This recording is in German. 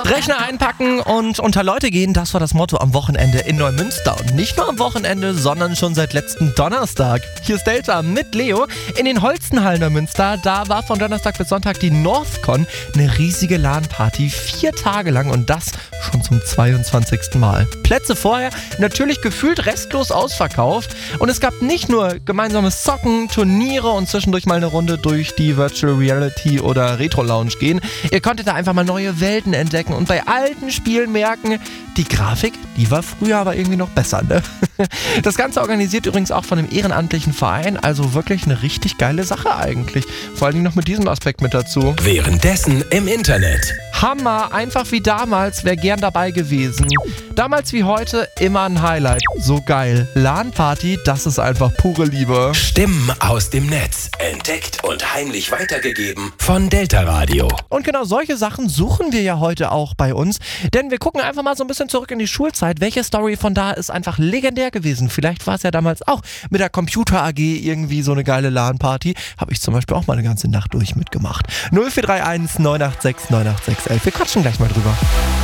Rechner einpacken und unter Leute gehen, das war das Motto am Wochenende in Neumünster. Und nicht nur am Wochenende, sondern schon seit letzten Donnerstag. Hier ist Delta mit Leo. In den Holstenhallen Neumünster, da war von Donnerstag bis Sonntag die Northcon, eine riesige LAN-Party, 4 Tage lang und das schon zum 22. Mal. Plätze vorher natürlich gefühlt restlos ausverkauft und es gab nicht nur gemeinsames Zocken, Turniere und zwischendurch mal eine Runde durch die Virtual Reality oder Retro Lounge gehen. Ihr konntet da einfach mal neue Welten entdecken und bei alten Spielen merken, die Grafik, die war früher aber irgendwie noch besser, ne? Das Ganze organisiert übrigens auch von einem ehrenamtlichen Verein, also wirklich eine richtig geile Sache eigentlich. Vor allen Dingen noch mit diesem Aspekt mit dazu. Währenddessen im Internet. Hammer, einfach wie damals, wäre gern dabei gewesen. Damals wie heute immer ein Highlight. So geil. LAN-Party, das ist einfach pure Liebe. Stimmen aus dem Netz. Entdeckt und heimlich weitergegeben von Delta Radio. Und genau solche Sachen suchen wir ja heute auch bei uns. Denn wir gucken einfach mal so ein bisschen zurück in die Schulzeit. Welche Story von da ist einfach legendär gewesen? Vielleicht war es ja damals auch mit der Computer AG irgendwie so eine geile LAN-Party. Habe ich zum Beispiel auch mal eine ganze Nacht durch mitgemacht. 0431 986 986 11. Wir quatschen gleich mal drüber.